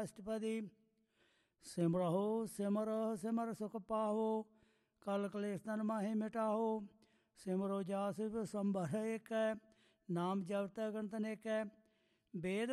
ਅਸ਼ਟਪਦੀ। ਸਿਮਰਹੁ ਸਿਮਰ ਸਿਮਰ ਸੁਖ ਪਾਹੋ, ਕਲ ਕਲੇਸ਼ ਤਨ ਮਾਹੇ ਮਿਟਾਹੋ। ਸਿਮਰੋ ਜਾ ਸਿਵ ਸੰਭਰ ਏਕੈ, ਨਾਮ ਜਪਤੈ ਗਣਤ ਅਨੇਕੈ। ਵੇਦ